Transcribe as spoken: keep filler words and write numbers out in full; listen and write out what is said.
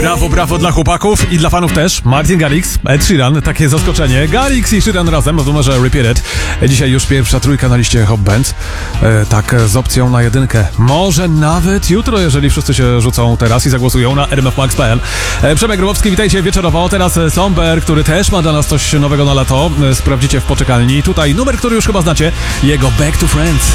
Brawo, brawo dla chłopaków i dla fanów też. Martin Garrix, Ed Sheeran, takie zaskoczenie. Garrix i Sheeran razem w numerze Repeat It. Dzisiaj już pierwsza trójka na liście Hot Bands. E, tak, z opcją na jedynkę. Może nawet jutro, jeżeli wszyscy się rzucą teraz i zagłosują na r m f max kropka p l. E, Przemek Grubowski, witajcie wieczorowo. Teraz Somber, który też ma dla nas coś nowego na lato. E, sprawdzicie w poczekalni. Tutaj numer, który już chyba znacie. Jego Back to Friends.